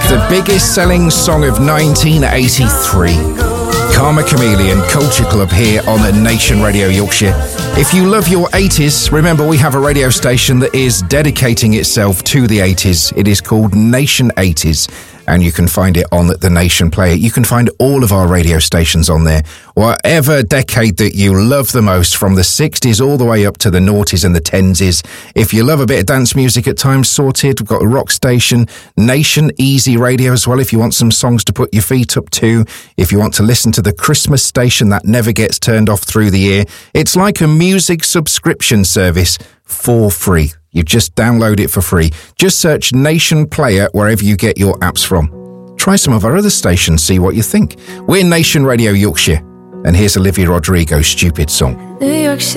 The biggest selling song of 1983. Karma Chameleon, Culture Club here on Nation Radio Yorkshire. If you love your 80s, remember we have a radio station that is dedicating itself to the 80s. It is called Nation 80s, and you can find it on the Nation Player. You can find all of our radio stations on there. Whatever decade that you love the most, from the 60s all the way up to the noughties and the 10s. If you love a bit of dance music at times, sorted. We've got a rock station, Nation Easy Radio as well, if you want some songs to put your feet up to. If you want to listen to the Christmas station that never gets turned off through the year. It's like a music subscription service for free. You just download it for free. Just search Nation Player wherever you get your apps from. Try some of our other stations, see what you think. We're Nation Radio Yorkshire, and here's Olivia Rodrigo's Stupid Song. New York City.